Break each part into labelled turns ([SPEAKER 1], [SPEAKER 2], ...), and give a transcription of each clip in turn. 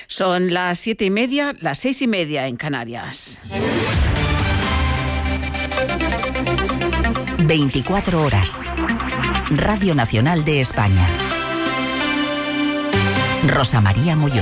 [SPEAKER 1] Son las 7:30, las 6:30 en Canarias.
[SPEAKER 2] 24 horas. Radio Nacional de España. Rosa María Molló.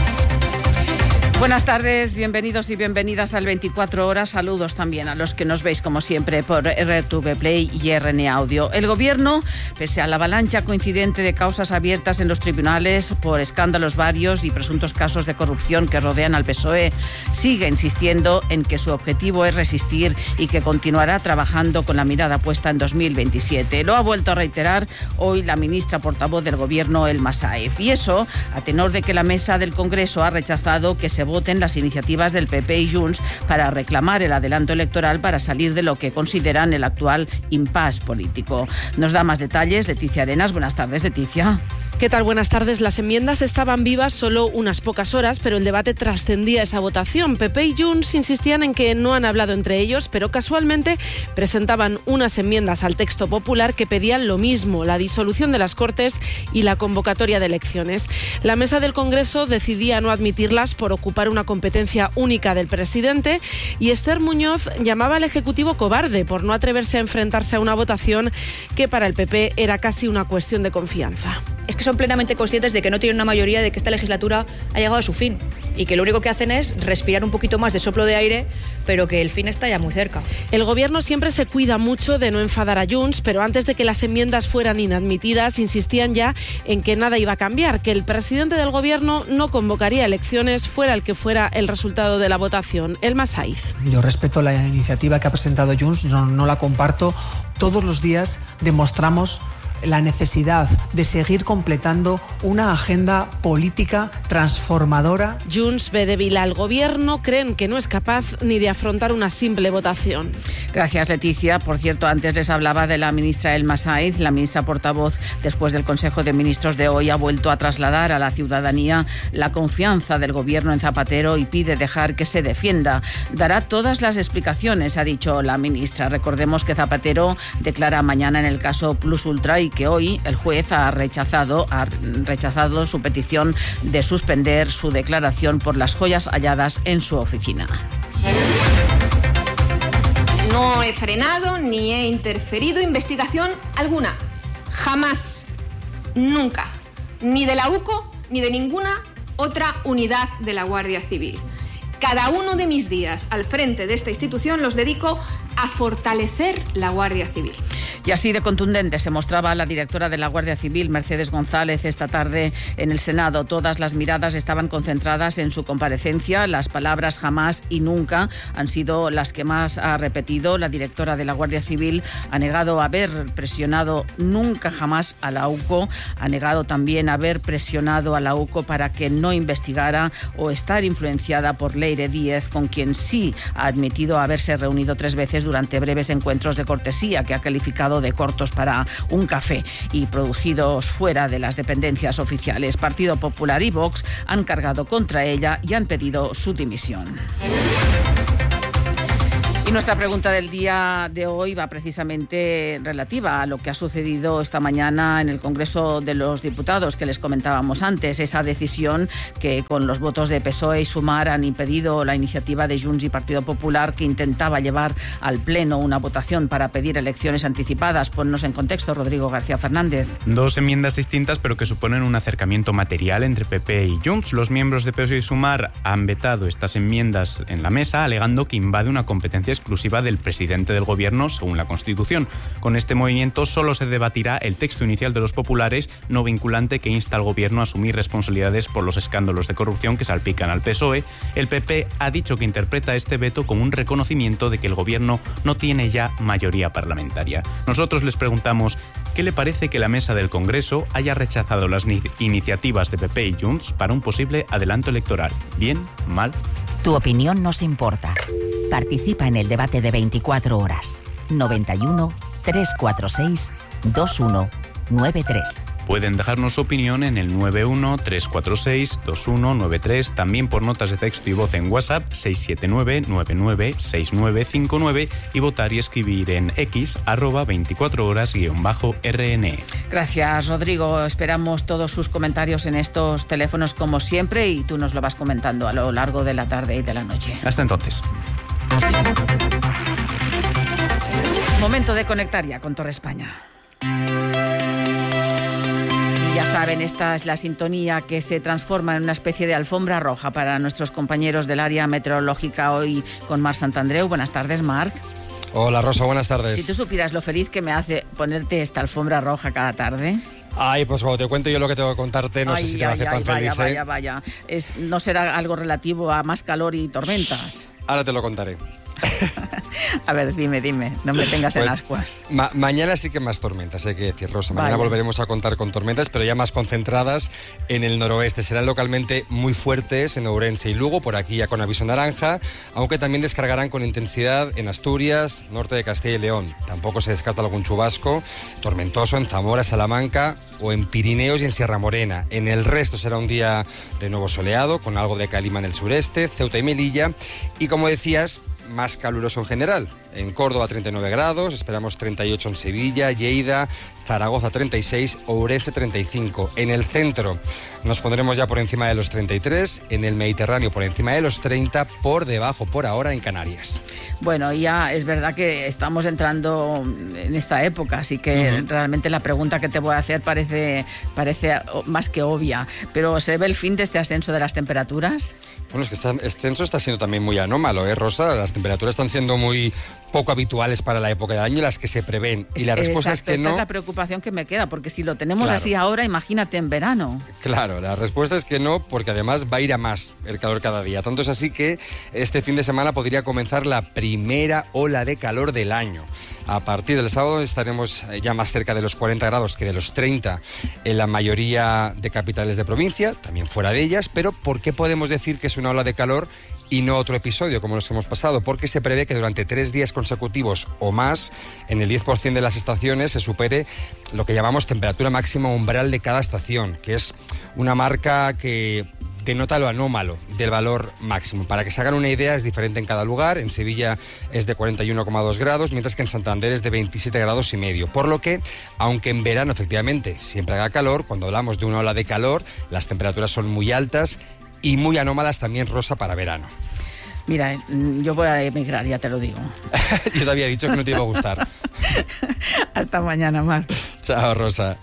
[SPEAKER 1] Buenas tardes, bienvenidos y bienvenidas al 24 horas. Saludos también a los que nos veis como siempre por RTV Play y RN Audio. El Gobierno, pese a la avalancha coincidente de causas abiertas en los tribunales por escándalos varios y presuntos casos de corrupción que rodean al PSOE, sigue insistiendo en que su objetivo es resistir y que continuará trabajando con la mirada puesta en 2027. Lo ha vuelto a reiterar hoy la ministra portavoz del Gobierno, Elma Sáez. Y eso a tenor de que la mesa del Congreso ha rechazado que se voten las iniciativas del PP y Junts para reclamar el adelanto electoral para salir de lo que consideran el actual impasse político. Nos da más detalles Leticia Arenas. Buenas tardes, Leticia.
[SPEAKER 3] ¿Qué tal? Buenas tardes. Las enmiendas estaban vivas solo unas pocas horas, pero el debate trascendía esa votación. PP y Junts insistían en que no han hablado entre ellos, pero casualmente presentaban unas enmiendas al texto popular que pedían lo mismo, la disolución de las Cortes y la convocatoria de elecciones. La mesa del Congreso decidía no admitirlas por ocupar una competencia única del presidente, y Esther Muñoz llamaba al Ejecutivo cobarde por no atreverse a enfrentarse a una votación que para el PP era casi una cuestión de confianza.
[SPEAKER 4] Es que son plenamente conscientes de que no tienen una mayoría, de que esta legislatura ha llegado a su fin y que lo único que hacen es respirar un poquito más de soplo de aire, pero que el fin está ya muy cerca.
[SPEAKER 3] El Gobierno siempre se cuida mucho de no enfadar a Junts, pero antes de que las enmiendas fueran inadmitidas, insistían ya en que nada iba a cambiar, que el presidente del Gobierno no convocaría elecciones fuera el que fuera el resultado de la votación. Elma Sáez.
[SPEAKER 5] Yo respeto la iniciativa que ha presentado Junts, no la comparto. Todos los días demostramos la necesidad de seguir completando una agenda política transformadora.
[SPEAKER 3] Junts ve débil al Gobierno, creen que no es capaz ni de afrontar una simple votación.
[SPEAKER 1] Gracias, Leticia. Por cierto, antes les hablaba de la ministra Elma Sáez. La ministra portavoz, después del Consejo de Ministros de hoy, ha vuelto a trasladar a la ciudadanía la confianza del Gobierno en Zapatero y pide dejar que se defienda. Dará todas las explicaciones, ha dicho la ministra. Recordemos que Zapatero declara mañana en el caso Plus Ultra y que hoy el juez ha rechazado su petición de suspender su declaración por las joyas halladas en su oficina.
[SPEAKER 6] No he frenado ni he interferido investigación alguna. Jamás, nunca, ni de la UCO ni de ninguna otra unidad de la Guardia Civil. Cada uno de mis días al frente de esta institución los dedico a fortalecer la Guardia Civil.
[SPEAKER 1] Y así de contundente se mostraba la directora de la Guardia Civil, Mercedes González, esta tarde en el Senado. Todas las miradas estaban concentradas en su comparecencia. Las palabras jamás y nunca han sido las que más ha repetido. La directora de la Guardia Civil ha negado haber presionado nunca jamás a la UCO, ha negado también haber presionado a la UCO para que no investigara o estar influenciada por Leire Díez, con quien sí ha admitido haberse reunido 3 veces durante breves encuentros de cortesía que ha calificado de cortos para un café y producidos fuera de las dependencias oficiales. Partido Popular y Vox han cargado contra ella y han pedido su dimisión. Y nuestra pregunta del día de hoy va precisamente relativa a lo que ha sucedido esta mañana en el Congreso de los Diputados, que les comentábamos antes. Esa decisión que con los votos de PSOE y Sumar han impedido la iniciativa de Junts y Partido Popular, que intentaba llevar al Pleno una votación para pedir elecciones anticipadas. Ponnos en contexto, Rodrigo García Fernández.
[SPEAKER 7] 2 enmiendas distintas, pero que suponen un acercamiento material entre PP y Junts. Los miembros de PSOE y Sumar han vetado estas enmiendas en la mesa, alegando que invade una competencia exclusiva del presidente del Gobierno según la Constitución. Con este movimiento solo se debatirá el texto inicial de los populares, no vinculante, que insta al Gobierno a asumir responsabilidades por los escándalos de corrupción que salpican al PSOE. El PP ha dicho que interpreta este veto como un reconocimiento de que el Gobierno no tiene ya mayoría parlamentaria. Nosotros les preguntamos, ¿qué le parece que la mesa del Congreso haya rechazado las iniciativas de PP y Junts para un posible adelanto electoral? ¿Bien? ¿Mal?
[SPEAKER 2] Tu opinión nos importa. Participa en el debate de 24 horas. 91 346 2193.
[SPEAKER 7] Pueden dejarnos su opinión en el 913462193, también por notas de texto y voz en WhatsApp 679996959 y votar y escribir en X @24horas_RN.
[SPEAKER 1] Gracias, Rodrigo. Esperamos todos sus comentarios en estos teléfonos como siempre y tú nos lo vas comentando a lo largo de la tarde y de la noche.
[SPEAKER 7] Hasta entonces.
[SPEAKER 1] Momento de conectar ya con Torre España. Ya saben, esta es la sintonía que se transforma en una especie de alfombra roja para nuestros compañeros del área meteorológica, hoy con Marc Santandreu. Buenas tardes, Marc.
[SPEAKER 8] Hola, Rosa, buenas tardes.
[SPEAKER 1] Si tú supieras lo feliz que me hace ponerte esta alfombra roja cada tarde.
[SPEAKER 8] Ay, pues cuando te cuento yo lo que tengo que contarte, no sé si te va a hacer tan feliz.
[SPEAKER 1] Vaya. ¿No será algo relativo a más calor y tormentas?
[SPEAKER 8] Ahora te lo contaré.
[SPEAKER 1] A ver, dime, no me tengas en ascuas.
[SPEAKER 8] Mañana sí que más tormentas, hay que decir, Rosa. Mañana volveremos a contar con tormentas, pero ya más concentradas en el noroeste. Serán localmente muy fuertes en Ourense y Lugo, por aquí ya con aviso naranja, aunque también descargarán con intensidad en Asturias, norte de Castilla y León. Tampoco se descarta algún chubasco tormentoso en Zamora, Salamanca o en Pirineos y en Sierra Morena. En el resto será un día de nuevo soleado, con algo de calima en el sureste, Ceuta y Melilla, y como decías, más caluroso en general. En Córdoba 39 grados, esperamos 38 en Sevilla, Lleida, Zaragoza 36, Ourense 35. En el centro nos pondremos ya por encima de los 33, en el Mediterráneo por encima de los 30, por debajo por ahora en Canarias.
[SPEAKER 1] Bueno, ya es verdad que estamos entrando en esta época, así que realmente la pregunta que te voy a hacer parece más que obvia, pero ¿se ve el fin de este ascenso de las temperaturas?
[SPEAKER 8] Bueno, es que este ascenso está siendo también muy anómalo, Rosa? Las temperaturas están siendo muy poco habituales para la época del año y las que se prevén. Y la respuesta es que no.
[SPEAKER 1] Esta es la preocupación que me queda, porque si lo tenemos así ahora, imagínate en verano.
[SPEAKER 8] Claro, la respuesta es que no, porque además va a ir a más el calor cada día. Tanto es así que este fin de semana podría comenzar la primera ola de calor del año. A partir del sábado estaremos ya más cerca de los 40 grados que de los 30 en la mayoría de capitales de provincia, también fuera de ellas. Pero ¿por qué podemos decir que es una ola de calor y no otro episodio como los que hemos pasado? Porque se prevé que durante 3 días consecutivos o más, en el 10% de las estaciones se supere lo que llamamos temperatura máxima umbral de cada estación, que es una marca que denota lo anómalo del valor máximo. Para que se hagan una idea, es diferente en cada lugar. En Sevilla es de 41,2 grados, mientras que en Santander es de 27 grados y medio. Por lo que, aunque en verano efectivamente siempre haga calor, cuando hablamos de una ola de calor, las temperaturas son muy altas y muy anómalas también, Rosa, para verano.
[SPEAKER 1] Mira, yo voy a emigrar, ya te lo digo.
[SPEAKER 8] Yo te había dicho que no te iba a gustar.
[SPEAKER 1] Hasta mañana, Mar.
[SPEAKER 8] Chao, Rosa.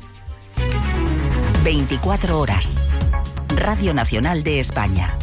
[SPEAKER 2] 24 horas. Radio Nacional de España.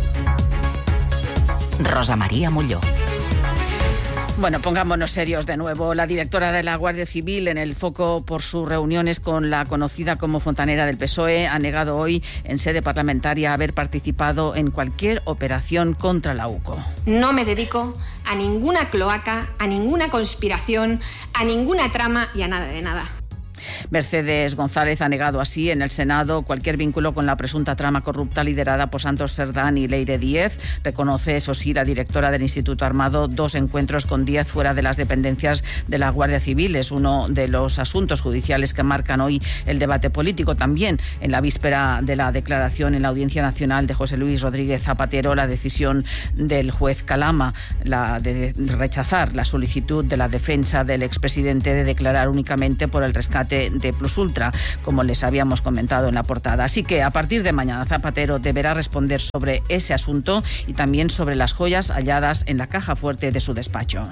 [SPEAKER 2] Rosa María Molló.
[SPEAKER 1] Bueno, pongámonos serios de nuevo. La directora de la Guardia Civil, en el foco por sus reuniones con la conocida como fontanera del PSOE, ha negado hoy en sede parlamentaria haber participado en cualquier operación contra la UCO.
[SPEAKER 6] No me dedico a ninguna cloaca, a ninguna conspiración, a ninguna trama y a nada de nada.
[SPEAKER 1] Mercedes González ha negado así en el Senado cualquier vínculo con la presunta trama corrupta liderada por Santos Cerdán y Leire Díez. Reconoce, eso sí, la directora del Instituto Armado, 2 encuentros con Díez fuera de las dependencias de la Guardia Civil. Es uno de los asuntos judiciales que marcan hoy el debate político. También en la víspera de la declaración en la Audiencia Nacional de José Luis Rodríguez Zapatero, la decisión del juez Calama de rechazar la solicitud de la defensa del expresidente de declarar únicamente por el rescate de Plus Ultra, como les habíamos comentado en la portada. Así que a partir de mañana Zapatero deberá responder sobre ese asunto y también sobre las joyas halladas en la caja fuerte de su despacho.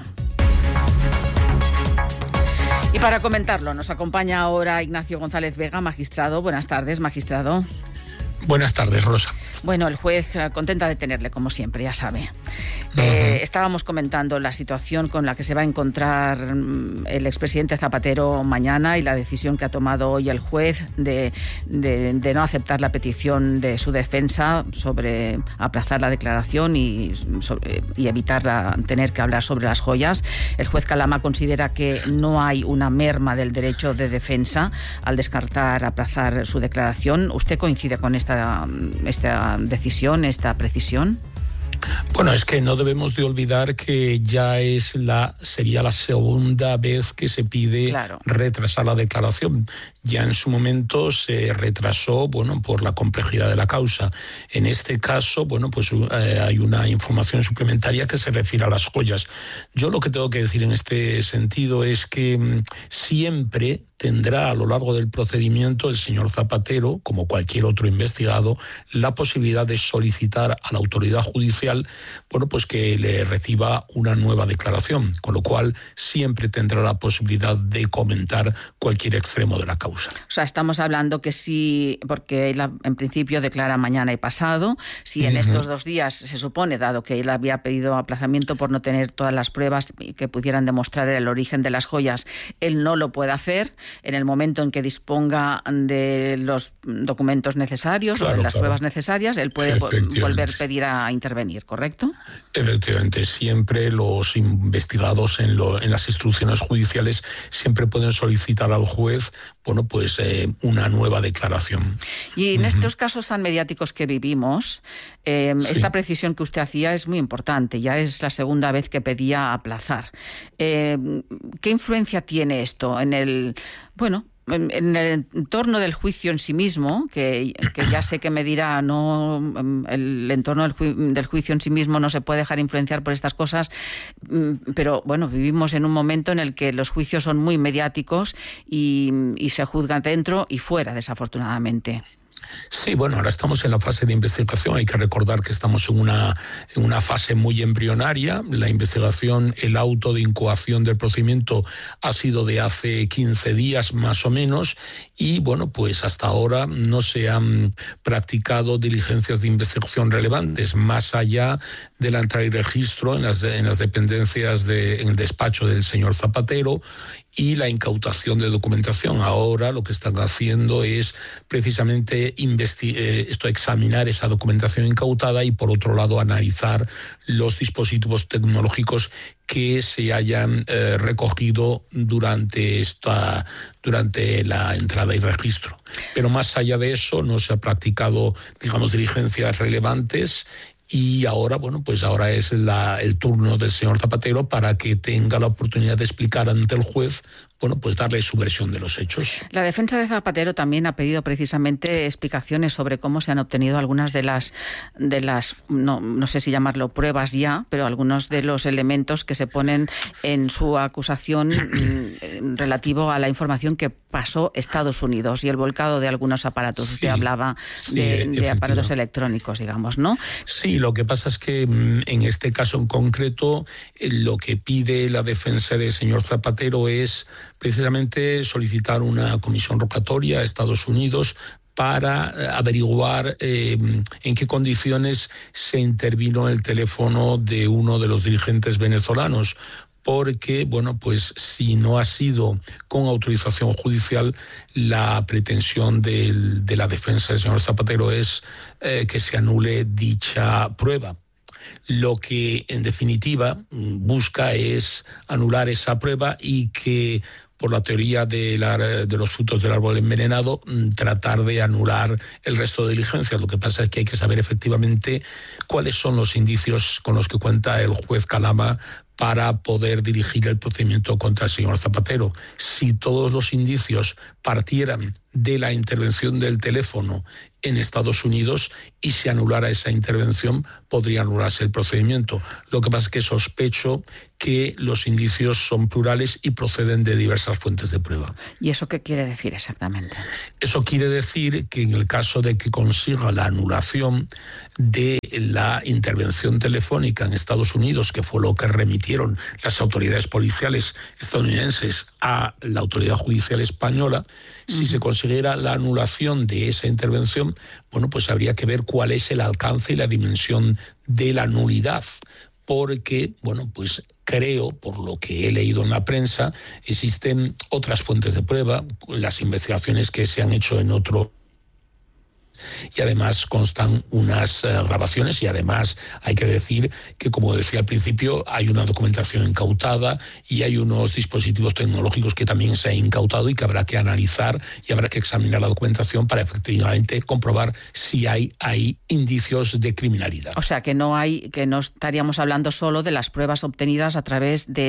[SPEAKER 1] Y para comentarlo nos acompaña ahora Ignacio González Vega, magistrado. Buenas tardes, magistrado.
[SPEAKER 9] Buenas tardes, Rosa.
[SPEAKER 1] Bueno, el juez contenta de tenerle, como siempre, ya sabe. Estábamos comentando la situación con la que se va a encontrar el expresidente Zapatero mañana y la decisión que ha tomado hoy el juez de no aceptar la petición de su defensa sobre aplazar la declaración y evitar tener que hablar sobre las joyas. El juez Calama considera que no hay una merma del derecho de defensa al descartar aplazar su declaración. ¿Usted coincide con esta decisión, esta precisión?
[SPEAKER 9] Bueno, es que no debemos de olvidar que ya sería la segunda vez que se pide retrasar la declaración. Ya en su momento se retrasó, por la complejidad de la causa. En este caso, hay una información suplementaria que se refiere a las joyas. Yo lo que tengo que decir en este sentido es que siempre tendrá a lo largo del procedimiento el señor Zapatero, como cualquier otro investigado, la posibilidad de solicitar a la autoridad judicial, que le reciba una nueva declaración, con lo cual siempre tendrá la posibilidad de comentar cualquier extremo de la causa.
[SPEAKER 1] O sea, estamos hablando que sí, porque él en principio declara mañana y pasado, si en estos 2 días se supone, dado que él había pedido aplazamiento por no tener todas las pruebas que pudieran demostrar el origen de las joyas, él no lo puede hacer en el momento en que disponga de los documentos necesarios o de las pruebas necesarias, él puede volver a pedir a intervenir, ¿correcto?
[SPEAKER 9] Efectivamente, siempre los investigados en las instrucciones judiciales siempre pueden solicitar al juez una nueva declaración.
[SPEAKER 1] Y en estos casos tan mediáticos que vivimos, esta precisión que usted hacía es muy importante. Ya es la segunda vez que pedía aplazar. ¿Qué influencia tiene esto en el entorno del juicio en sí mismo, que ya sé que me dirá, el entorno del juicio en sí mismo no se puede dejar influenciar por estas cosas, pero vivimos en un momento en el que los juicios son muy mediáticos y se juzgan dentro y fuera, desafortunadamente.
[SPEAKER 9] Sí, ahora estamos en la fase de investigación. Hay que recordar que estamos en una fase muy embrionaria. La investigación, el auto de incoación del procedimiento ha sido de hace 15 días más o menos y, hasta ahora no se han practicado diligencias de investigación relevantes, más allá de la entrada y registro en las dependencias en el despacho del señor Zapatero y la incautación de documentación. Ahora lo que están haciendo es precisamente examinar esa documentación incautada y, por otro lado, analizar los dispositivos tecnológicos que se hayan recogido durante la entrada y registro. Pero más allá de eso no se ha practicado, diligencias relevantes. Y ahora, ahora es el turno del señor Zapatero para que tenga la oportunidad de explicar ante el juez, darle su versión de los hechos.
[SPEAKER 1] La defensa de Zapatero también ha pedido precisamente explicaciones sobre cómo se han obtenido algunas de las no sé si llamarlo pruebas ya, pero algunos de los elementos que se ponen en su acusación relativo a la información que pasó Estados Unidos y el volcado de algunos aparatos. Usted hablaba de aparatos electrónicos, digamos, ¿no?
[SPEAKER 9] Sí, lo que pasa es que en este caso en concreto lo que pide la defensa del señor Zapatero es precisamente solicitar una comisión rogatoria a Estados Unidos para averiguar en qué condiciones se intervino el teléfono de uno de los dirigentes venezolanos, porque, si no ha sido con autorización judicial, la pretensión de la defensa del señor Zapatero es que se anule dicha prueba. Lo que, en definitiva, busca es anular esa prueba y que, por la teoría de los frutos del árbol envenenado, tratar de anular el resto de diligencias. Lo que pasa es que hay que saber efectivamente cuáles son los indicios con los que cuenta el juez Calama para poder dirigir el procedimiento contra el señor Zapatero. Si todos los indicios partieran de la intervención del teléfono en Estados Unidos y se anulara esa intervención, podría anularse el procedimiento. Lo que pasa es que sospecho que los indicios son plurales y proceden de diversas fuentes de prueba.
[SPEAKER 1] ¿Y eso qué quiere decir exactamente?
[SPEAKER 9] Eso quiere decir que en el caso de que consiga la anulación de la intervención telefónica en Estados Unidos, que fue lo que remitieron las autoridades policiales estadounidenses a la autoridad judicial española, si se consiguiera la anulación de esa intervención, habría que ver cuál es el alcance y la dimensión de la nulidad. Porque, creo, por lo que he leído en la prensa, existen otras fuentes de prueba, las investigaciones que se han hecho en otros y además constan unas grabaciones, y además hay que decir que, como decía al principio, hay una documentación incautada y hay unos dispositivos tecnológicos que también se han incautado y que habrá que analizar y habrá que examinar la documentación para efectivamente comprobar si hay indicios de criminalidad.
[SPEAKER 1] O sea, que no estaríamos hablando solo de las pruebas obtenidas a través de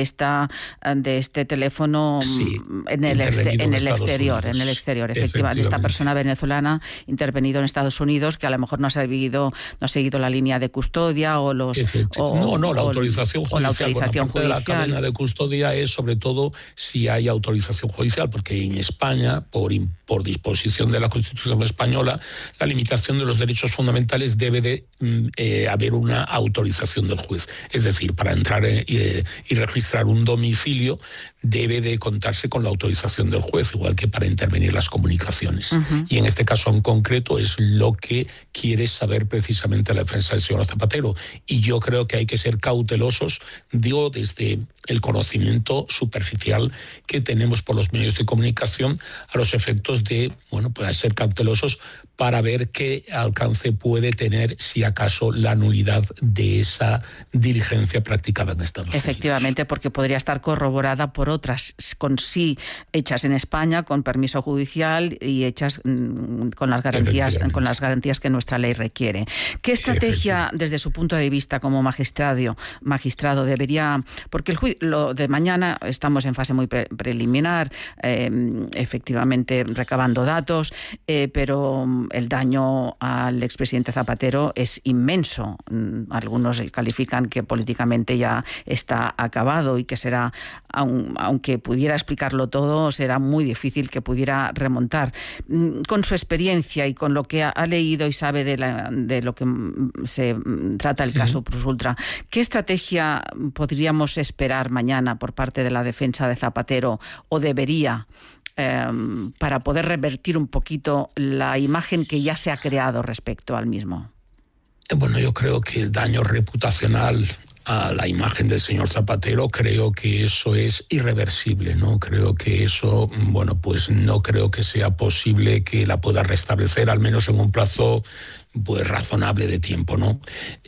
[SPEAKER 1] este teléfono en el exterior, efectivamente. Esta persona venezolana intervenido en Estados Unidos, que a lo mejor no ha seguido la línea de custodia o la autorización judicial.
[SPEAKER 9] De la cadena de custodia es sobre todo si hay autorización judicial, porque en España, por disposición de la Constitución española, la limitación de los derechos fundamentales debe de haber una autorización del juez. Es decir, para entrar y registrar un domicilio debe de contarse con la autorización del juez, igual que para intervenir las comunicaciones. Y en este caso en concreto es lo que quiere saber precisamente la defensa del señor Zapatero. Y yo creo que hay que ser cautelosos, digo, desde el conocimiento superficial que tenemos por los medios de comunicación, a los efectos de, pues ser cautelosos para ver qué alcance puede tener, si acaso, la nulidad de esa diligencia practicada en Estados Unidos.
[SPEAKER 1] Efectivamente, porque podría estar corroborada por otras, hechas en España, con permiso judicial y hechas con las garantías que nuestra ley requiere. ¿Qué estrategia, desde su punto de vista como magistrado, debería... Porque lo de mañana estamos en fase muy preliminar, efectivamente recabando datos, pero el daño al expresidente Zapatero es inmenso. Algunos califican que políticamente ya está acabado y que será, aunque pudiera explicarlo todo, será muy difícil que pudiera remontar. Con su experiencia y con lo que ha leído y sabe de lo que se trata el caso Plus Ultra, ¿qué estrategia podríamos esperar mañana por parte de la defensa de Zapatero, o debería, para poder revertir un poquito la imagen que ya se ha creado respecto al mismo?
[SPEAKER 9] Bueno, yo creo que el daño reputacional a la imagen del señor Zapatero, creo que eso es irreversible, ¿no? Creo que eso, pues no creo que sea posible que la pueda restablecer, al menos en un plazo pues razonable de tiempo, ¿no?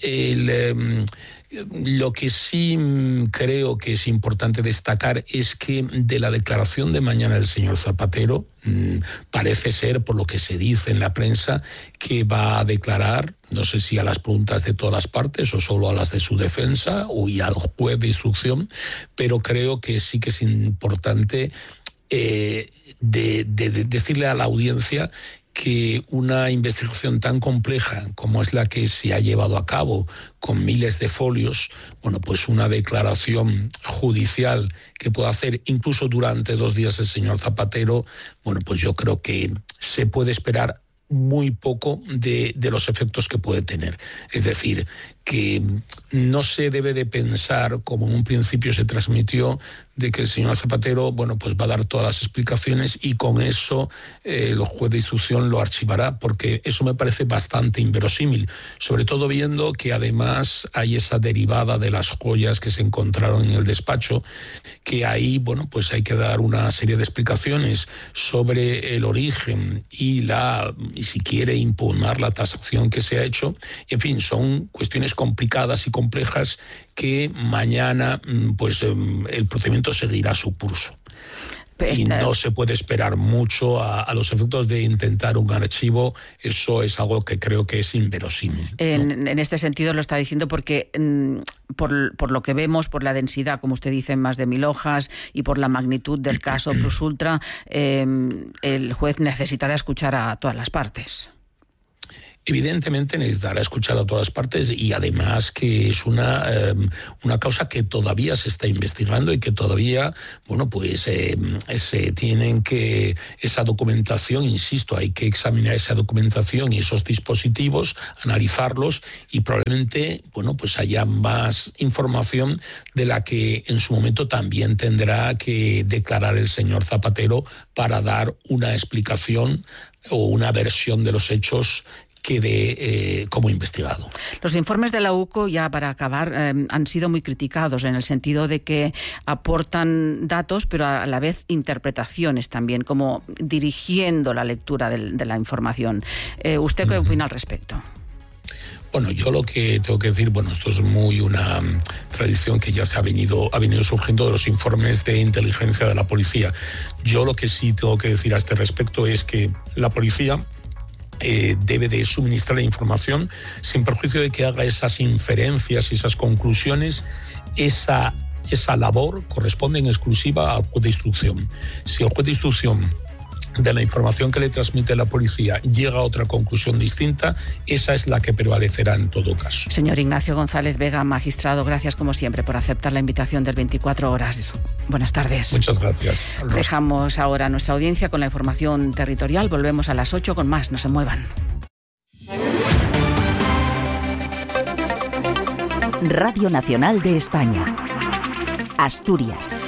[SPEAKER 9] Lo que sí creo que es importante destacar es que de la declaración de mañana del señor Zapatero, parece ser, por lo que se dice en la prensa, que va a declarar, no sé si a las preguntas de todas las partes o solo a las de su defensa y al juez de instrucción, pero creo que sí que es importante de decirle a la audiencia que una investigación tan compleja como es la que se ha llevado a cabo, con miles de folios, pues una declaración judicial que pueda hacer incluso durante 2 días el señor Zapatero, pues yo creo que se puede esperar muy poco de los efectos que puede tener. Es decir, que no se debe de pensar, como en un principio se transmitió, de que el señor Zapatero, pues va a dar todas las explicaciones y con eso el juez de instrucción lo archivará, porque eso me parece bastante inverosímil, sobre todo viendo que además hay esa derivada de las joyas que se encontraron en el despacho, que ahí, pues hay que dar una serie de explicaciones sobre el origen y si quiere impugnar la tasación que se ha hecho. En fin, son cuestiones complicadas y complejas que mañana el procedimiento seguirá su curso. Y no se puede esperar mucho a los efectos de intentar un archivo. Eso es algo que creo que es inverosímil, ¿no?
[SPEAKER 1] En este sentido lo está diciendo porque por lo que vemos, por la densidad, como usted dice, más de 1000 hojas, y por la magnitud del caso Plus Ultra, el juez necesitará escuchar a todas las partes.
[SPEAKER 9] Evidentemente necesitará escuchar a todas las partes, y además que es una causa que todavía se está investigando y que todavía, se tienen que... Esa documentación, insisto, hay que examinar esa documentación y esos dispositivos, analizarlos, y probablemente, haya más información de la que en su momento también tendrá que declarar el señor Zapatero para dar una explicación o una versión de los hechos quede como investigado.
[SPEAKER 1] Los informes de la UCO, ya para acabar, han sido muy criticados en el sentido de que aportan datos, pero a la vez interpretaciones también, como dirigiendo la lectura de la información. ¿Usted qué opina al respecto?
[SPEAKER 9] Bueno, yo lo que tengo que decir, esto es muy una tradición que ya ha venido surgiendo de los informes de inteligencia de la policía. Yo lo que sí tengo que decir a este respecto es que la policía debe de suministrar la información sin perjuicio de que haga esas inferencias y esas conclusiones. Esa labor corresponde en exclusiva al juez de instrucción. Si el juez de instrucción de la información que le transmite la policía llega a otra conclusión distinta, esa es la que prevalecerá en todo caso.
[SPEAKER 1] Señor Ignacio González Vega, magistrado, gracias como siempre por aceptar la invitación del 24 Horas. Buenas tardes.
[SPEAKER 9] Muchas gracias.
[SPEAKER 1] Dejamos ahora nuestra audiencia con la información territorial. Volvemos a las 8 con más. No se muevan.
[SPEAKER 2] Radio Nacional de España. Asturias.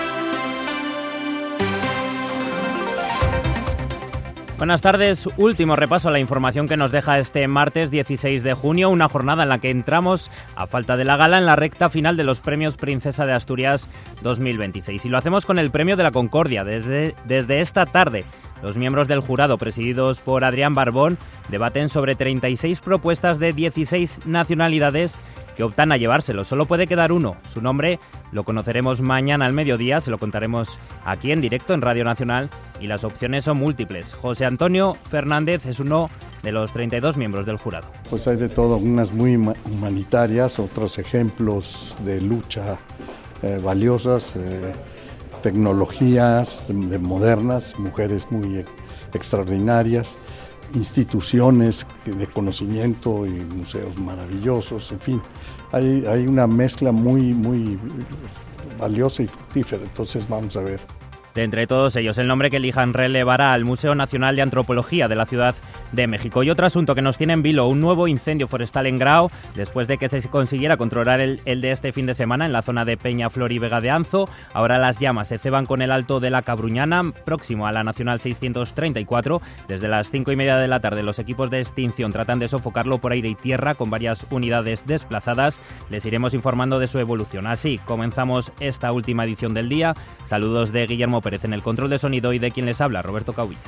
[SPEAKER 10] Buenas tardes. Último repaso a la información que nos deja este martes 16 de junio, una jornada en la que entramos, a falta de la gala, en la recta final de los Premios Princesa de Asturias 2026. Y lo hacemos con el Premio de la Concordia. Desde esta tarde, los miembros del jurado, presididos por Adrián Barbón, debaten sobre 36 propuestas de 16 nacionalidades que optan a llevárselo. Solo puede quedar uno. Su nombre lo conoceremos mañana al mediodía, se lo contaremos aquí en directo en Radio Nacional, y las opciones son múltiples. José Antonio Fernández es uno de los 32 miembros del jurado.
[SPEAKER 11] Pues hay de todo, unas muy humanitarias, otros ejemplos de lucha valiosas, tecnologías modernas, mujeres muy extraordinarias, instituciones de conocimiento y museos maravillosos, en fin, hay una mezcla muy valiosa y fructífera, entonces vamos a ver.
[SPEAKER 10] De entre todos ellos, el nombre que elijan relevará al Museo Nacional de Antropología de la Ciudad de México. Y otro asunto que nos tiene en vilo, un nuevo incendio forestal en Grao, después de que se consiguiera controlar el de este fin de semana en la zona de Peñaflor y Vega de Anzo. Ahora las llamas se ceban con el Alto de la Cabruñana, próximo a la Nacional 634. Desde las 5:30 de la tarde, los equipos de extinción tratan de sofocarlo por aire y tierra con varias unidades desplazadas. Les iremos informando de su evolución. Así comenzamos esta última edición del día. Saludos de Guillermo Pérez en el control de sonido y de quien les habla, Roberto Cahuilla.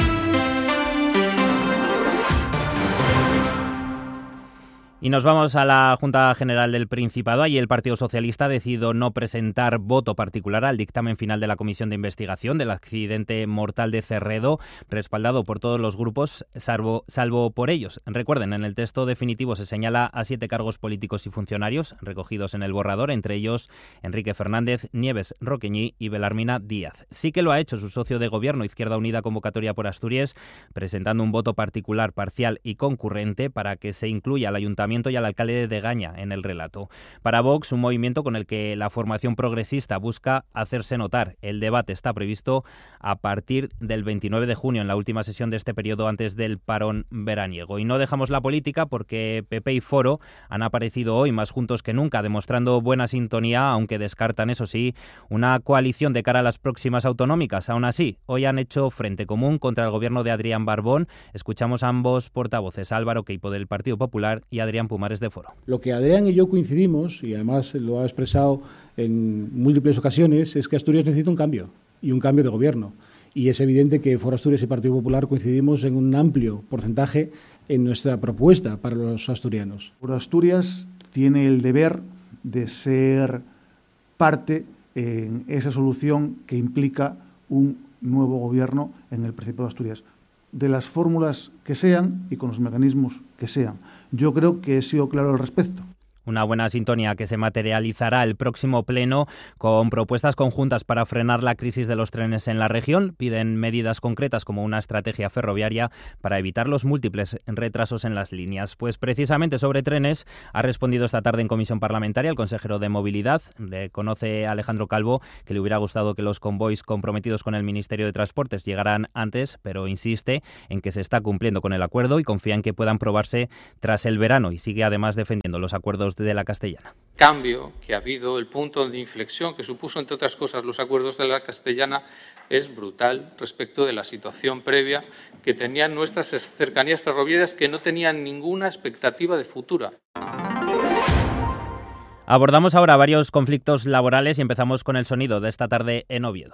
[SPEAKER 10] Y nos vamos a la Junta General del Principado. Allí el Partido Socialista ha decidido no presentar voto particular al dictamen final de la Comisión de Investigación del accidente mortal de Cerredo, respaldado por todos los grupos, salvo por ellos. Recuerden, en el texto definitivo se señala a 7 cargos políticos y funcionarios recogidos en el borrador, entre ellos Enrique Fernández, Nieves Roqueñí y Belarmina Díaz. Sí que lo ha hecho su socio de gobierno, Izquierda Unida Convocatoria por Asturias, presentando un voto particular, parcial y concurrente para que se incluya al Ayuntamiento y al alcalde de Degaña en el relato. Para Vox, un movimiento con el que la formación progresista busca hacerse notar. El debate está previsto a partir del 29 de junio, en la última sesión de este periodo antes del parón veraniego. Y no dejamos la política porque PP y Foro han aparecido hoy más juntos que nunca, demostrando buena sintonía, aunque descartan, eso sí, una coalición de cara a las próximas autonómicas. Aún así, hoy han hecho frente común contra el gobierno de Adrián Barbón. Escuchamos a ambos portavoces, Álvaro Queipo del Partido Popular y Adrián Pumares de Foro.
[SPEAKER 12] Lo que Adrián y yo coincidimos, y además lo ha expresado en múltiples ocasiones, es que Asturias necesita un cambio, y un cambio de gobierno. Y es evidente que Foro Asturias y Partido Popular coincidimos en un amplio porcentaje en nuestra propuesta para los asturianos.
[SPEAKER 13] Foro Asturias tiene el deber de ser parte en esa solución que implica un nuevo gobierno en el Principado de Asturias, de las fórmulas que sean y con los mecanismos que sean. Yo creo que he sido claro al respecto.
[SPEAKER 10] Una buena sintonía que se materializará el próximo pleno con propuestas conjuntas para frenar la crisis de los trenes en la región. Piden medidas concretas como una estrategia ferroviaria para evitar los múltiples retrasos en las líneas. Pues precisamente sobre trenes ha respondido esta tarde en comisión parlamentaria el consejero de Movilidad. Reconoce Alejandro Calvo que le hubiera gustado que los convoys comprometidos con el Ministerio de Transportes llegaran antes, pero insiste en que se está cumpliendo con el acuerdo y confía en que puedan probarse tras el verano, y sigue además defendiendo los acuerdos de la Castellana.
[SPEAKER 14] cambio que ha habido, el punto de inflexión que supuso, entre otras cosas, los acuerdos de la Castellana, es brutal respecto de la situación previa que tenían nuestras cercanías ferroviarias, que no tenían ninguna expectativa de futuro.
[SPEAKER 10] Abordamos ahora varios conflictos laborales y empezamos con el sonido de esta tarde en Oviedo.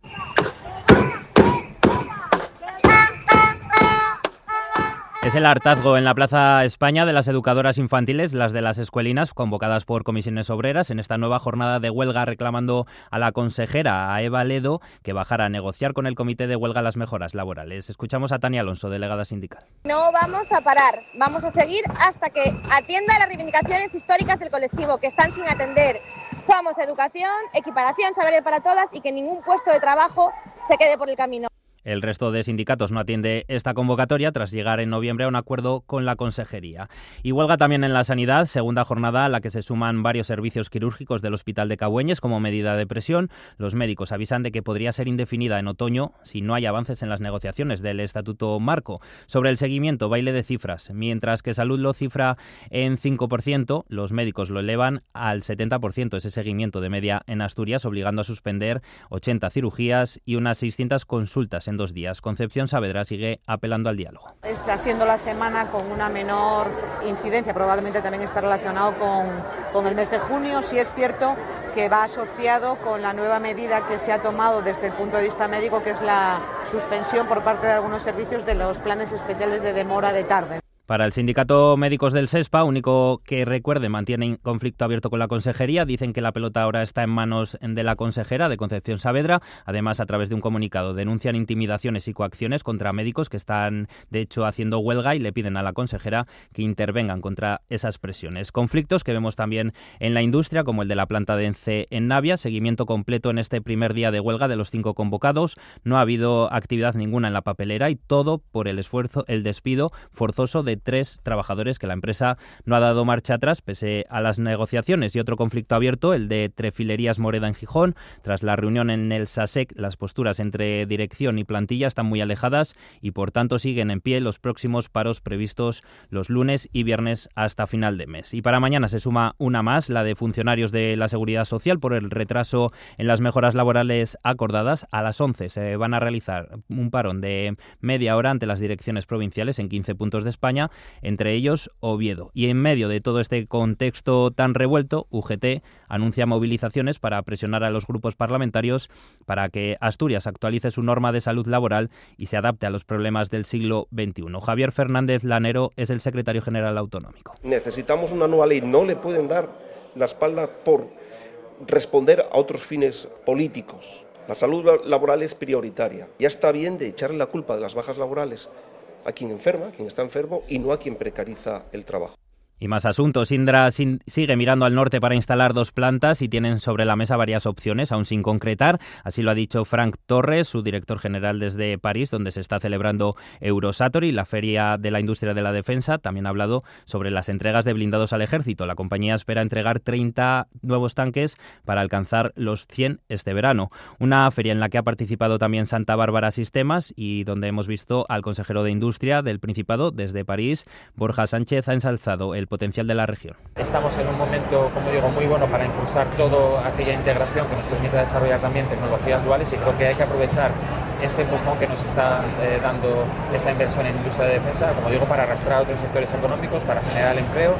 [SPEAKER 10] Es el hartazgo en la Plaza España de las educadoras infantiles, las de las escuelinas, convocadas por comisiones obreras en esta nueva jornada de huelga, reclamando a la consejera, a Eva Ledo, que bajara a negociar con el comité de huelga las mejoras laborales. Escuchamos a Tania Alonso, delegada sindical.
[SPEAKER 15] No vamos a parar, vamos a seguir hasta que atienda las reivindicaciones históricas del colectivo que están sin atender. Somos educación, equiparación salarial para todas y que ningún puesto de trabajo se quede por el camino.
[SPEAKER 10] El resto de sindicatos no atiende esta convocatoria tras llegar en noviembre a un acuerdo con la consejería. Y huelga también en la sanidad, segunda jornada a la que se suman varios servicios quirúrgicos del Hospital de Cabueñes como medida de presión. Los médicos avisan de que podría ser indefinida en otoño si no hay avances en las negociaciones del Estatuto Marco. Sobre el seguimiento, baile de cifras. Mientras que Salud lo cifra en 5%, los médicos lo elevan al 70% ese seguimiento de media en Asturias, obligando a suspender 80 cirugías y unas 600 consultas en 2 días. Concepción Saavedra sigue apelando al diálogo.
[SPEAKER 16] Está siendo la semana con una menor incidencia, probablemente también está relacionado con el mes de junio. Sí es cierto que va asociado con la nueva medida que se ha tomado desde el punto de vista médico, que es la suspensión por parte de algunos servicios de los planes especiales de demora de tarde.
[SPEAKER 10] Para el sindicato Médicos del SESPA, único que recuerde mantiene conflicto abierto con la consejería. Dicen que la pelota ahora está en manos de la consejera, de Concepción Saavedra. Además, a través de un comunicado, denuncian intimidaciones y coacciones contra médicos que están, de hecho, haciendo huelga y le piden a la consejera que intervengan contra esas presiones. Conflictos que vemos también en la industria, como el de la planta de ENCE en Navia. Seguimiento completo en este primer día de huelga de los 5 convocados. No ha habido actividad ninguna en la papelera y todo por el despido forzoso de 3 trabajadores que la empresa no ha dado marcha atrás pese a las negociaciones. Y otro conflicto abierto, el de Trefilerías Moreda en Gijón. Tras la reunión en el SASEC, las posturas entre dirección y plantilla están muy alejadas y por tanto siguen en pie los próximos paros previstos los lunes y viernes hasta final de mes. Y para mañana se suma una más, la de funcionarios de la Seguridad Social, por el retraso en las mejoras laborales acordadas. A las 11 se van a realizar un parón de media hora ante las direcciones provinciales en 15 puntos de España, entre ellos Oviedo. Y en medio de todo este contexto tan revuelto, UGT anuncia movilizaciones para presionar a los grupos parlamentarios para que Asturias actualice su norma de salud laboral y se adapte a los problemas del siglo XXI. Javier Fernández Lanero es el secretario general autonómico.
[SPEAKER 17] Necesitamos una nueva ley, no le pueden dar la espalda por responder a otros fines políticos. La salud laboral es prioritaria. Ya está bien de echarle la culpa de las bajas laborales a quien enferma, a quien está enfermo, y no a quien precariza el trabajo.
[SPEAKER 10] Y más asuntos. Indra sigue mirando al norte para instalar 2 plantas y tienen sobre la mesa varias opciones, aún sin concretar. Así lo ha dicho Frank Torres, su director general desde París, donde se está celebrando Eurosatory, la Feria de la Industria de la Defensa. También ha hablado sobre las entregas de blindados al ejército. La compañía espera entregar 30 nuevos tanques para alcanzar los 100 este verano. Una feria en la que ha participado también Santa Bárbara Sistemas y donde hemos visto al consejero de Industria del Principado desde París. Borja Sánchez ha ensalzado el potencial de la región.
[SPEAKER 18] Estamos en un momento, como digo, muy bueno para impulsar toda aquella integración que nos permita desarrollar también tecnologías duales, y creo que hay que aprovechar este empujón que nos está dando esta inversión en industria de defensa, como digo, para arrastrar a otros sectores económicos, para generar empleo.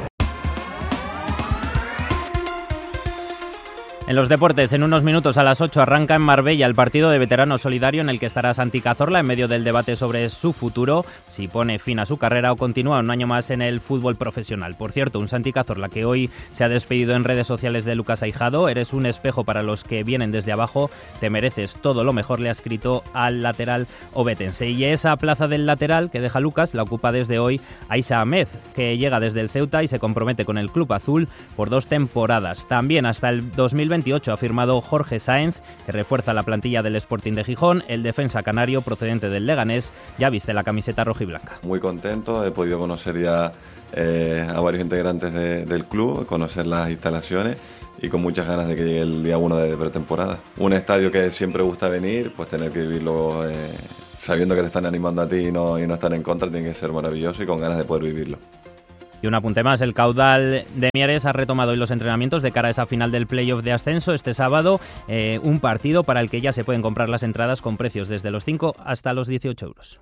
[SPEAKER 10] En los deportes, en unos minutos a las 8 arranca en Marbella el partido de veteranos solidario en el que estará Santi Cazorla en medio del debate sobre su futuro, si pone fin a su carrera o continúa un año más en el fútbol profesional. Por cierto, un Santi Cazorla que hoy se ha despedido en redes sociales de Lucas Aijado. Eres un espejo para los que vienen desde abajo, te mereces todo lo mejor, le ha escrito al lateral obetense. Y esa plaza del lateral que deja Lucas la ocupa desde hoy Aisha Ahmed, que llega desde el Ceuta y se compromete con el club azul por 2 temporadas. También hasta el 2028 ha firmado Jorge Sáenz, que refuerza la plantilla del Sporting de Gijón. El defensa canario procedente del Leganés ya viste la camiseta rojiblanca.
[SPEAKER 19] Muy contento, he podido conocer ya a varios integrantes del club, conocer las instalaciones y con muchas ganas de que llegue el día 1 de pretemporada. Un estadio que siempre gusta venir, pues tener que vivirlo sabiendo que te están animando a ti y no estar en contra, tiene que ser maravilloso y con ganas de poder vivirlo.
[SPEAKER 10] Y un apunte más, el Caudal de Mieres ha retomado hoy los entrenamientos de cara a esa final del playoff de ascenso este sábado, un partido para el que ya se pueden comprar las entradas con precios desde los 5 hasta los 18 euros.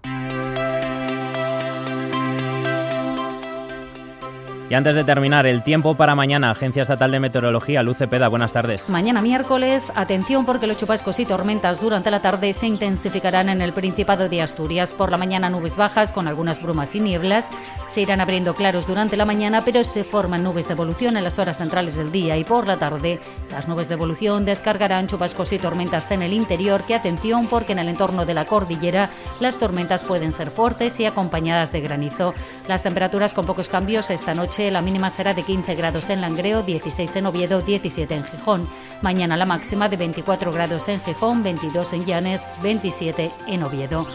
[SPEAKER 10] Y antes de terminar, el tiempo para mañana. Agencia Estatal de Meteorología, Luz Cepeda, buenas tardes.
[SPEAKER 20] Mañana miércoles, atención porque los chubascos y tormentas durante la tarde se intensificarán en el Principado de Asturias. Por la mañana nubes bajas con algunas brumas y nieblas. Se irán abriendo claros durante la mañana, pero se forman nubes de evolución en las horas centrales del día. Y por la tarde, las nubes de evolución descargarán chubascos y tormentas en el interior. Que atención porque en el entorno de la cordillera las tormentas pueden ser fuertes y acompañadas de granizo. Las temperaturas con pocos cambios esta noche. La mínima será de 15 grados en Langreo, 16 en Oviedo, 17 en Gijón. Mañana la máxima de 24 grados en Gijón, 22 en Llanes, 27 en Oviedo.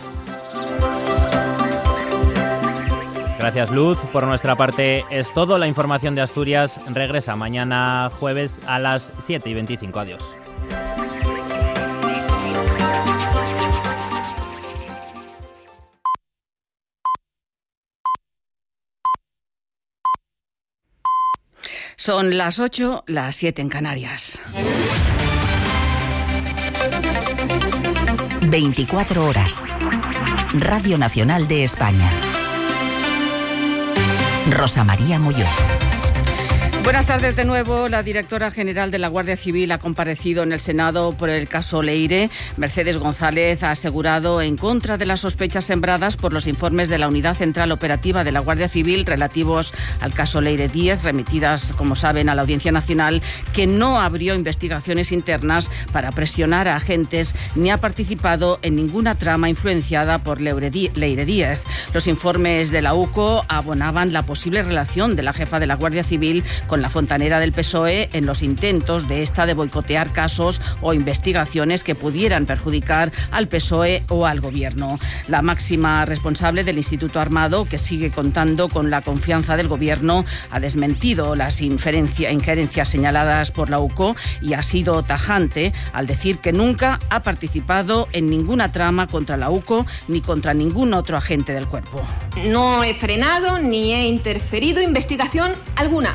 [SPEAKER 10] Gracias, Luz. Por nuestra parte es todo. La información de Asturias regresa mañana jueves a las 7:25. Adiós.
[SPEAKER 1] Son las 8, las 7 en Canarias.
[SPEAKER 2] 24 horas. Radio Nacional de España. Rosa María Molló.
[SPEAKER 1] Buenas tardes de nuevo. La directora general de la Guardia Civil ha comparecido en el Senado por el caso Leire. Mercedes González ha asegurado en contra de las sospechas sembradas por los informes de la Unidad Central Operativa de la Guardia Civil relativos al caso Leire 10, remitidas, como saben, a la Audiencia Nacional, que no abrió investigaciones internas para presionar a agentes ni ha participado en ninguna trama influenciada por Leire 10. Los informes de la UCO abonaban la posible relación de la jefa de la Guardia Civil con la fontanera del PSOE en los intentos de esta de boicotear casos o investigaciones que pudieran perjudicar al PSOE o al Gobierno. La máxima responsable del Instituto Armado, que sigue contando con la confianza del Gobierno, ha desmentido las injerencias señaladas por la UCO y ha sido tajante al decir que nunca ha participado en ninguna trama contra la UCO ni contra ningún otro agente del cuerpo.
[SPEAKER 6] No he frenado ni he interferido investigación alguna.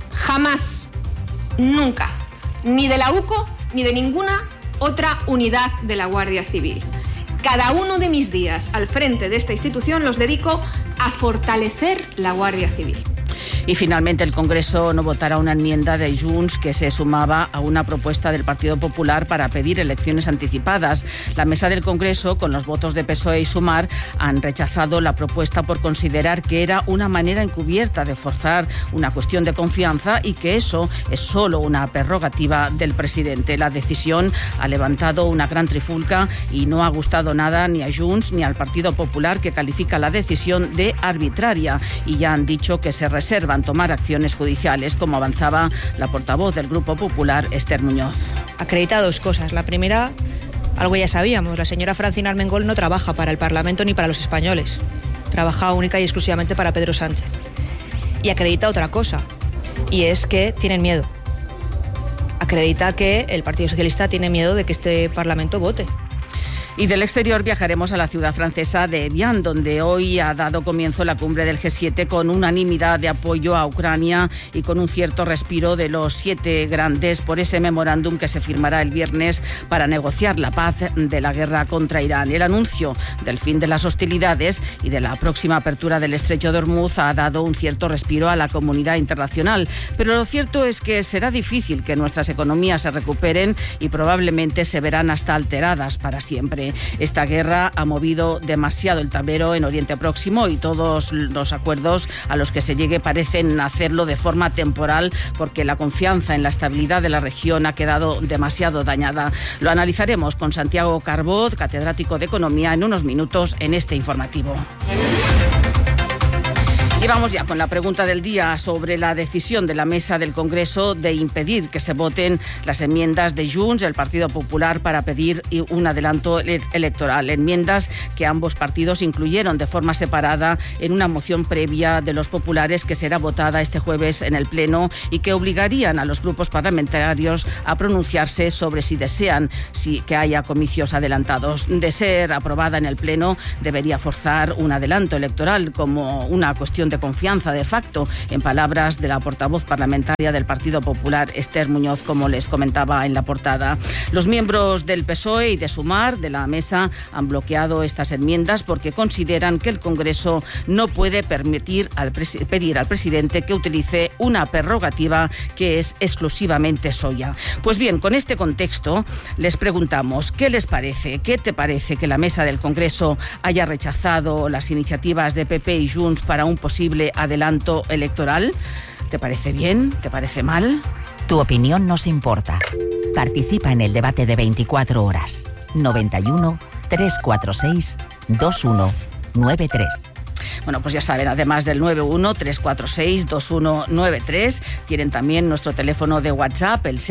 [SPEAKER 6] Jamás, nunca, ni de la UCO ni de ninguna otra unidad de la Guardia Civil. Cada uno de mis días al frente de esta institución los dedico a fortalecer la Guardia Civil.
[SPEAKER 1] Y finalmente el Congreso no votará una enmienda de Junts que se sumaba a una propuesta del Partido Popular para pedir elecciones anticipadas. La mesa del Congreso, con los votos de PSOE y Sumar, han rechazado la propuesta por considerar que era una manera encubierta de forzar una cuestión de confianza y que eso es solo una prerrogativa del presidente. La decisión ha levantado una gran trifulca y no ha gustado nada ni a Junts ni al Partido Popular, que califica la decisión de arbitraria, y ya han dicho que se reservan tomar acciones judiciales, como avanzaba la portavoz del Grupo Popular, Esther Muñoz.
[SPEAKER 4] Acredita dos cosas. La primera, algo ya sabíamos, la señora Francina Armengol no trabaja para el Parlamento ni para los españoles. Trabaja única y exclusivamente para Pedro Sánchez. Y acredita otra cosa, y es que tienen miedo. Acredita que el Partido Socialista tiene miedo de que este Parlamento vote.
[SPEAKER 1] Y del exterior viajaremos a la ciudad francesa de Evian, donde hoy ha dado comienzo la cumbre del G7 con unanimidad de apoyo a Ucrania y con un cierto respiro de los 7 grandes por ese memorándum que se firmará el viernes para negociar la paz de la guerra contra Irán. El anuncio del fin de las hostilidades y de la próxima apertura del estrecho de Hormuz ha dado un cierto respiro a la comunidad internacional, pero lo cierto es que será difícil que nuestras economías se recuperen y probablemente se verán hasta alteradas para siempre. Esta guerra ha movido demasiado el tablero en Oriente Próximo y todos los acuerdos a los que se llegue parecen hacerlo de forma temporal, porque la confianza en la estabilidad de la región ha quedado demasiado dañada. Lo analizaremos con Santiago Carbot, catedrático de Economía, en unos minutos en este informativo. Y vamos ya con la pregunta del día sobre la decisión de la mesa del Congreso de impedir que se voten las enmiendas de Junts, el Partido Popular, para pedir un adelanto electoral. Enmiendas que ambos partidos incluyeron de forma separada en una moción previa de los populares que será votada este jueves en el Pleno y que obligarían a los grupos parlamentarios a pronunciarse sobre si desean que haya comicios adelantados. De ser aprobada en el Pleno, debería forzar un adelanto electoral como una cuestión de confianza de facto, en palabras de la portavoz parlamentaria del Partido Popular, Esther Muñoz, como les comentaba en la portada. Los miembros del PSOE y de Sumar, de la mesa, han bloqueado estas enmiendas porque consideran que el Congreso no puede pedir al presidente que utilice una prerrogativa que es exclusivamente suya. Pues bien, con este contexto les preguntamos, ¿qué les parece? ¿Qué te parece que la mesa del Congreso haya rechazado las iniciativas de PP y Junts para un posible adelanto electoral? ¿Te parece bien? ¿Te parece mal?
[SPEAKER 2] Tu opinión nos importa. Participa en el debate de 24 horas. 91 346 2193.
[SPEAKER 1] Bueno, pues ya saben, además del 91-346-2193, tienen también nuestro teléfono de WhatsApp, el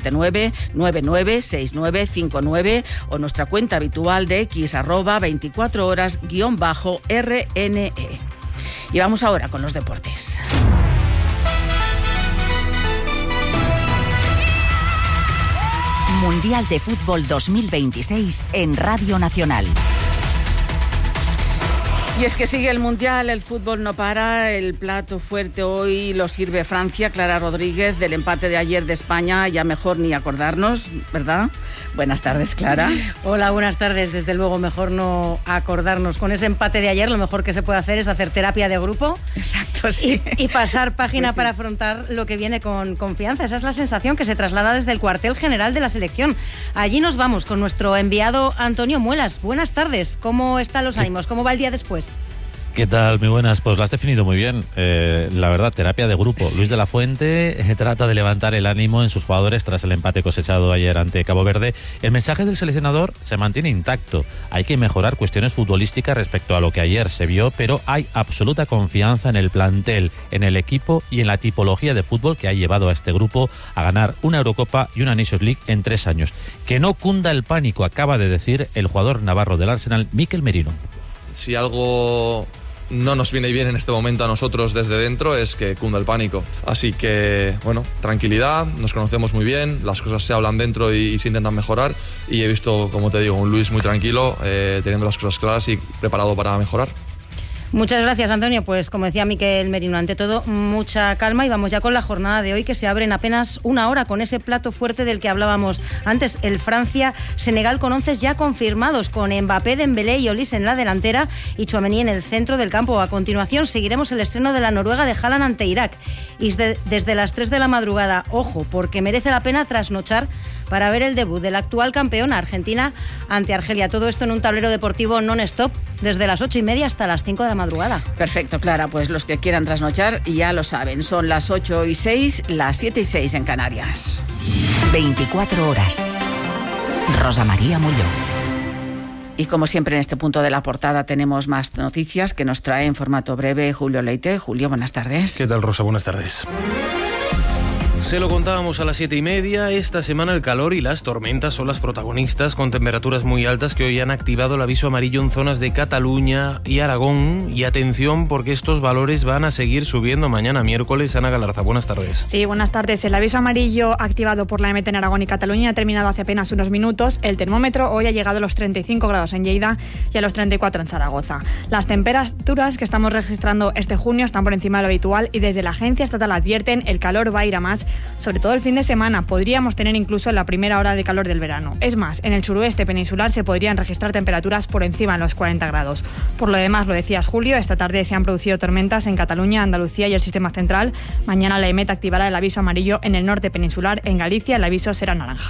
[SPEAKER 1] 679-996959, o nuestra cuenta habitual de X, @24horas_RNE. Y vamos ahora con los deportes.
[SPEAKER 2] Mundial de Fútbol 2026 en Radio Nacional.
[SPEAKER 1] Y es que sigue el Mundial, el fútbol no para, el plato fuerte hoy lo sirve Francia. Clara Rodríguez, del empate de ayer de España, ya mejor ni acordarnos, ¿verdad? Buenas tardes, Clara.
[SPEAKER 21] Hola, buenas tardes. Desde luego, mejor no acordarnos. Con ese empate de ayer, lo mejor que se puede hacer es hacer terapia de grupo.
[SPEAKER 1] Exacto, sí.
[SPEAKER 21] Y pasar página
[SPEAKER 1] pues sí,
[SPEAKER 21] para afrontar lo que viene con confianza. Esa es la sensación que se traslada desde el cuartel general de la selección. Allí nos vamos con nuestro enviado Antonio Muelas. Buenas tardes. ¿Cómo están los ánimos? ¿Cómo va el día después?
[SPEAKER 22] ¿Qué tal? Muy buenas. Pues lo has definido muy bien. La verdad, terapia de grupo. Luis de la Fuente trata de levantar el ánimo en sus jugadores tras el empate cosechado ayer ante Cabo Verde. El mensaje del seleccionador se mantiene intacto. Hay que mejorar cuestiones futbolísticas respecto a lo que ayer se vio, pero hay absoluta confianza en el plantel, en el equipo y en la tipología de fútbol que ha llevado a este grupo a ganar una Eurocopa y una Nations League en 3 años. Que no cunda el pánico, acaba de decir el jugador navarro del Arsenal, Mikel Merino.
[SPEAKER 23] Si algo no nos viene bien en este momento a nosotros desde dentro es que cunda el pánico. Así que, bueno, tranquilidad, nos conocemos muy bien, las cosas se hablan dentro y se intentan mejorar, y he visto, como te digo, un Luis muy tranquilo, teniendo las cosas claras y preparado para mejorar.
[SPEAKER 21] Muchas gracias, Antonio. Pues como decía Mikel Merino, ante todo, mucha calma, y vamos ya con la jornada de hoy, que se abre en apenas una hora con ese plato fuerte del que hablábamos antes, el Francia-Senegal, con 11 ya confirmados, con Mbappé, Dembélé y Olise en la delantera y Tchouaméni en el centro del campo. A continuación seguiremos el estreno de la Noruega de Haaland ante Irak, y desde las 3 de la madrugada, ojo, porque merece la pena trasnochar para ver el debut del actual campeón, Argentina ante Argelia. Todo esto en un tablero deportivo non-stop desde las 8:30 hasta las 5 de la madrugada.
[SPEAKER 1] Perfecto, Clara. Pues los que quieran trasnochar ya lo saben. Son las 8:06, las 7:06 en Canarias.
[SPEAKER 2] 24 horas. Rosa María Mulló.
[SPEAKER 1] Y como siempre en este punto de la portada tenemos más noticias que nos trae en formato breve Julio Leite. Julio, buenas tardes.
[SPEAKER 24] ¿Qué tal, Rosa? Buenas tardes. Se lo contábamos a las 7:30, esta semana el calor y las tormentas son las protagonistas, con temperaturas muy altas que hoy han activado el aviso amarillo en zonas de Cataluña y Aragón. Y atención, porque estos valores van a seguir subiendo mañana miércoles. Ana Galarza, buenas tardes.
[SPEAKER 25] Sí, buenas tardes. El aviso amarillo activado por la EMET en Aragón y Cataluña ha terminado hace apenas unos minutos. El termómetro hoy ha llegado a los 35 grados en Lleida y a los 34 en Zaragoza. Las temperaturas que estamos registrando este junio están por encima de lo habitual, y desde la Agencia Estatal advierten el calor va a ir a más. Sobre todo el fin de semana podríamos tener incluso la primera hora de calor del verano. Es más, en el suroeste peninsular se podrían registrar temperaturas por encima de los 40 grados. Por lo demás, lo decías, Julio, esta tarde se han producido tormentas en Cataluña, Andalucía y el sistema central. Mañana la EMET activará el aviso amarillo en el norte peninsular. En Galicia el aviso será naranja.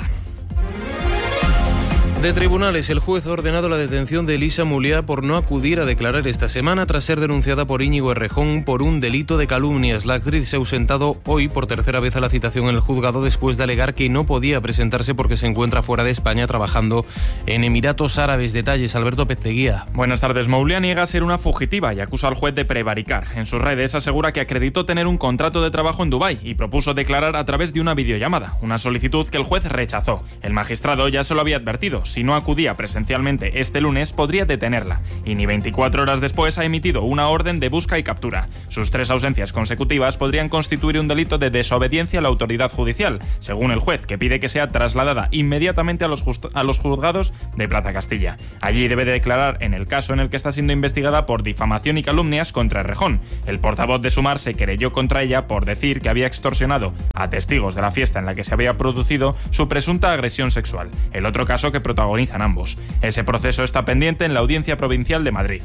[SPEAKER 24] De tribunales, el juez ha ordenado la detención de Elisa Muliá por no acudir a declarar esta semana tras ser denunciada por Íñigo Errejón por un delito de calumnias. La actriz se ha ausentado hoy por tercera vez a la citación en el juzgado después de alegar que no podía presentarse porque se encuentra fuera de España trabajando en Emiratos Árabes. Detalles, Alberto Pezzeguía.
[SPEAKER 26] Buenas tardes. Muliá niega ser una fugitiva y acusa al juez de prevaricar. En sus redes asegura que acreditó tener un contrato de trabajo en Dubái y propuso declarar a través de una videollamada, una solicitud que el juez rechazó. El magistrado ya se lo había advertido. si no acudía presencialmente este lunes, podría detenerla, y ni 24 horas después ha emitido una orden de busca y captura. Sus 3 ausencias consecutivas podrían constituir un delito de desobediencia a la autoridad judicial, según el juez, que pide que sea trasladada inmediatamente a los juzgados de Plaza Castilla. Allí debe de declarar en el caso en el que está siendo investigada por difamación y calumnias contra Errejón. El portavoz de Sumar se querelló contra ella por decir que había extorsionado a testigos de la fiesta en la que se había producido su presunta agresión sexual, el otro caso que protagonizan ambos. Ese proceso está pendiente en la Audiencia Provincial de Madrid.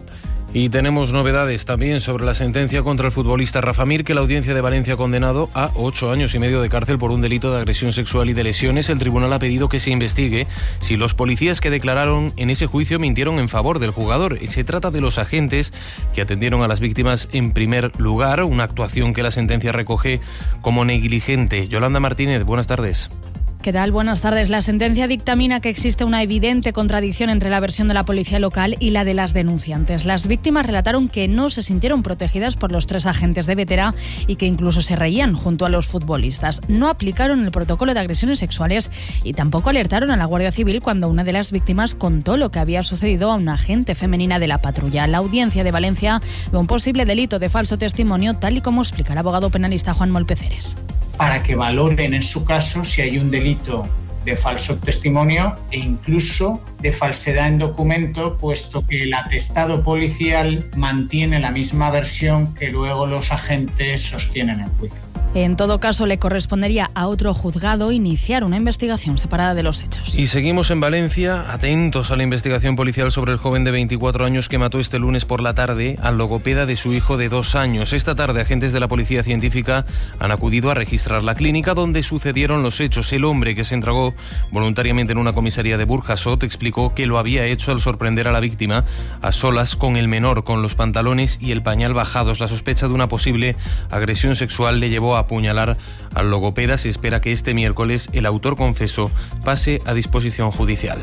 [SPEAKER 24] Y tenemos novedades también sobre la sentencia contra el futbolista Rafa Mir, que la Audiencia de Valencia ha condenado a 8 años y medio de cárcel por un delito de agresión sexual y de lesiones. El tribunal ha pedido que se investigue si los policías que declararon en ese juicio mintieron en favor del jugador. Se trata de los agentes que atendieron a las víctimas en primer lugar, una actuación que la sentencia recoge como negligente. Yolanda Martínez, buenas tardes.
[SPEAKER 3] ¿Qué tal? Buenas tardes. La sentencia dictamina que existe una evidente contradicción entre la versión de la policía local y la de las denunciantes. Las víctimas relataron que no se sintieron protegidas por los 3 agentes de Vetera y que incluso se reían junto a los futbolistas. No aplicaron el protocolo de agresiones sexuales y tampoco alertaron a la Guardia Civil cuando una de las víctimas contó lo que había sucedido a una agente femenina de la patrulla. La Audiencia de Valencia ve un posible delito de falso testimonio, tal y como explica el abogado penalista Juan Molpeceres.
[SPEAKER 5] Para que valoren en su caso si hay un delito de falso testimonio e incluso de falsedad en documento, puesto que el atestado policial mantiene la misma versión que luego los agentes sostienen en juicio.
[SPEAKER 3] En todo caso, le correspondería a otro juzgado iniciar una investigación separada de los hechos.
[SPEAKER 24] Y seguimos en Valencia, atentos a la investigación policial sobre el joven de 24 años que mató este lunes por la tarde al logopeda de su hijo de 2 años. Esta tarde, agentes de la Policía Científica han acudido a registrar la clínica donde sucedieron los hechos. El hombre, que se entregó voluntariamente en una comisaría de Burjasot, explicó que lo había hecho al sorprender a la víctima a solas con el menor, con los pantalones y el pañal bajados. La sospecha de una posible agresión sexual le llevó a apuñalar al logopeda. Se espera que este miércoles el autor confeso pase a disposición judicial.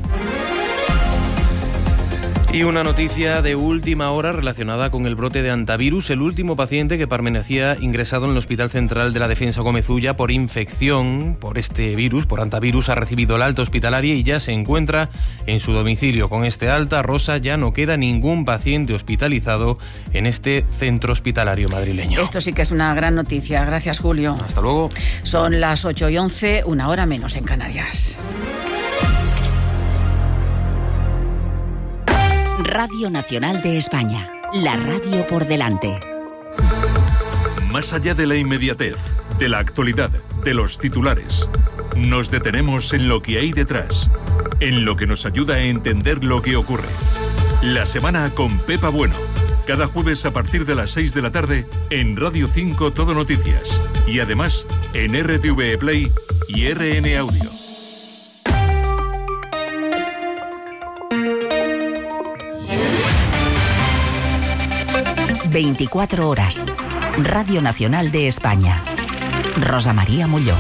[SPEAKER 24] Y una noticia de última hora relacionada con el brote de hantavirus. El último paciente que permanecía ingresado en el Hospital Central de la Defensa Gómez Ulla por infección por este virus, por hantavirus, ha recibido la alta hospitalaria y ya se encuentra en su domicilio. Con este alta, Rosa, ya no queda ningún paciente hospitalizado en este centro hospitalario madrileño.
[SPEAKER 1] Esto sí que es una gran noticia. Gracias, Julio.
[SPEAKER 24] Hasta luego.
[SPEAKER 1] Son las 8:11, 1 hora menos en Canarias.
[SPEAKER 2] Radio Nacional de España, la radio por delante.
[SPEAKER 7] Más allá de la inmediatez, de la actualidad, de los titulares, nos detenemos en lo que hay detrás, en lo que nos ayuda a entender lo que ocurre. La semana con Pepa Bueno, cada jueves a partir de las 6 de la tarde en Radio 5 Todo Noticias y además en RTV Play y RN Audio.
[SPEAKER 2] 24 horas. Radio Nacional de España. Rosa María Molló.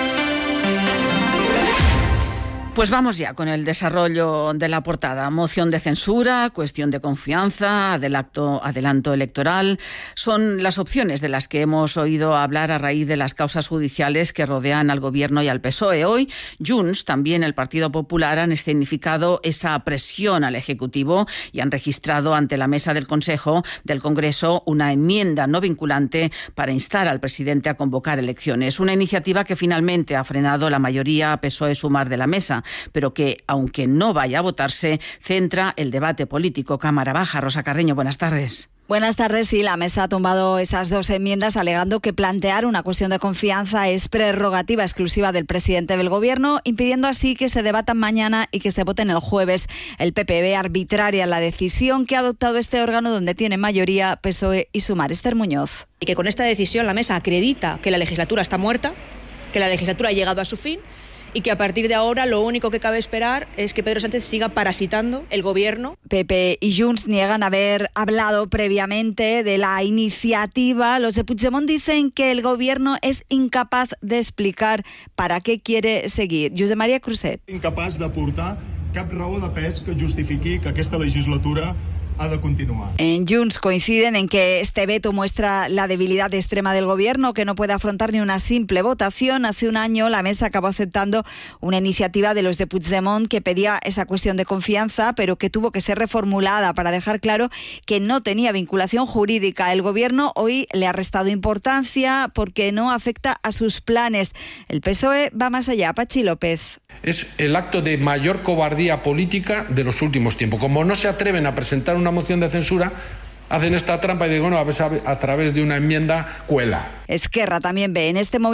[SPEAKER 1] Pues vamos ya con el desarrollo de la portada. Moción de censura, cuestión de confianza, adelanto electoral. Son las opciones de las que hemos oído hablar a raíz de las causas judiciales que rodean al Gobierno y al PSOE. Hoy, Junts, también el Partido Popular, han escenificado esa presión al Ejecutivo y han registrado ante la mesa del Consejo del Congreso una enmienda no vinculante para instar al presidente a convocar elecciones. Una iniciativa que finalmente ha frenado la mayoría PSOE-Sumar de la mesa, pero que, aunque no vaya a votarse, centra el debate político. Cámara Baja. Rosa Carreño, buenas tardes.
[SPEAKER 8] Buenas tardes. Sí, la mesa ha tumbado esas 2 enmiendas alegando que plantear una cuestión de confianza es prerrogativa exclusiva del presidente del Gobierno, impidiendo así que se debatan mañana y que se voten el jueves. El PP ve arbitraria la decisión que ha adoptado este órgano donde tiene mayoría PSOE y Sumar. Esther Muñoz.
[SPEAKER 4] Y que con esta decisión la mesa acredita que la legislatura está muerta, que la legislatura ha llegado a su fin y que a partir de ahora lo único que cabe esperar es que Pedro Sánchez siga parasitando el Gobierno.
[SPEAKER 8] PP y Junts niegan haber hablado previamente de la iniciativa. Los de Puigdemont dicen que el Gobierno es incapaz de explicar para qué quiere seguir. Josep María Cruzet.
[SPEAKER 9] Incapaz de aportar cap raó de pes que justifiqui que aquesta legislatura ha de continuar.
[SPEAKER 8] En Junts coinciden en que este veto muestra la debilidad extrema del gobierno, que no puede afrontar ni una simple votación. Hace un año la mesa acabó aceptando una iniciativa de los de Puigdemont que pedía esa cuestión de confianza, pero que tuvo que ser reformulada para dejar claro que no tenía vinculación jurídica. El gobierno hoy le ha restado importancia porque no afecta a sus planes. El PSOE va más allá. Pachi López.
[SPEAKER 11] Es el acto de mayor cobardía política de los últimos tiempos. Como no se atreven a presentar una moción de censura, hacen esta trampa y digo, bueno, a través de una enmienda cuela.
[SPEAKER 8] Esquerra también ve en este momento